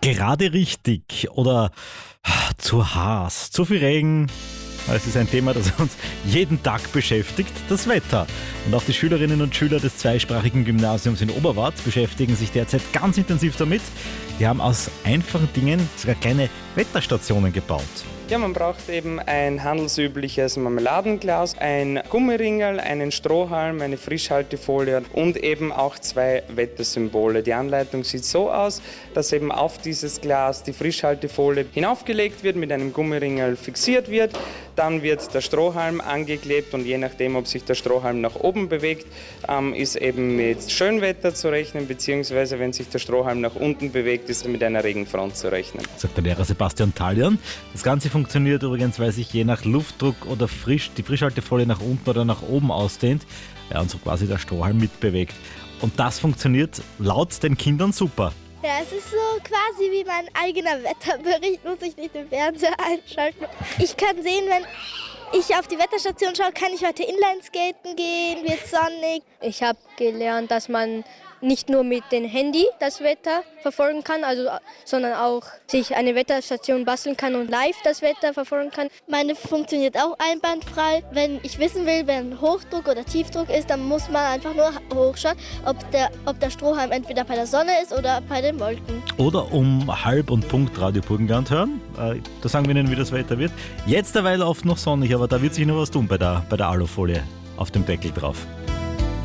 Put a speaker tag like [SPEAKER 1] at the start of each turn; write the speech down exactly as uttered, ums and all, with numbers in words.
[SPEAKER 1] Gerade richtig oder zu heiß, zu viel Regen. Es ist ein Thema, das uns jeden Tag beschäftigt, das Wetter. Und auch die Schülerinnen und Schüler des zweisprachigen Gymnasiums in Oberwart beschäftigen sich derzeit ganz intensiv damit. Die haben aus einfachen Dingen sogar kleine Wetterstationen gebaut.
[SPEAKER 2] Ja, man braucht eben ein handelsübliches Marmeladenglas, ein Gummiringel, einen Strohhalm, eine Frischhaltefolie und eben auch zwei Wettersymbole. Die Anleitung sieht so aus, dass eben auf dieses Glas die Frischhaltefolie hinaufgelegt wird, mit einem Gummiringel fixiert wird. Dann wird der Strohhalm angeklebt und je nachdem, ob sich der Strohhalm nach oben bewegt, ähm, ist eben mit Schönwetter zu rechnen, beziehungsweise wenn sich der Strohhalm nach unten bewegt, ist mit einer Regenfront zu rechnen.
[SPEAKER 1] Sagt der Lehrer Sebastian Talian. Das Ganze funktioniert übrigens, weil sich je nach Luftdruck oder frisch die Frischhaltefolie nach unten oder nach oben ausdehnt, ja, und so quasi der Strohhalm mitbewegt. Und das funktioniert laut den Kindern super.
[SPEAKER 3] Ja, es ist so quasi wie mein eigener Wetterbericht, muss ich nicht den Fernseher einschalten. Ich kann sehen, wenn ich auf die Wetterstation schaue, kann ich heute Inlineskaten gehen, wird sonnig.
[SPEAKER 4] Ich habe gelernt, dass man nicht nur mit dem Handy das Wetter verfolgen kann, also, sondern auch sich eine Wetterstation basteln kann und live das Wetter verfolgen kann.
[SPEAKER 3] Meine funktioniert auch einwandfrei. Wenn ich wissen will, wenn Hochdruck oder Tiefdruck ist, dann muss man einfach nur hochschauen, ob der, ob der Strohhalm entweder bei der Sonne ist oder bei den Wolken.
[SPEAKER 1] Oder um halb und Punkt Radio Burgenland hören. Da sagen wir Ihnen, wie das Wetter wird. Jetzt derweil oft noch sonnig, aber da wird sich noch was tun bei der, bei der Alufolie auf dem Deckel drauf.